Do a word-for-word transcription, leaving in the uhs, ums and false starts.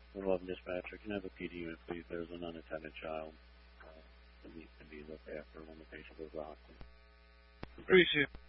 Love dispatcher. Can I have a P D unit, please? There's an unattended child uh, that needs to be looked after when the patient goes to the hospital. Appreciate it.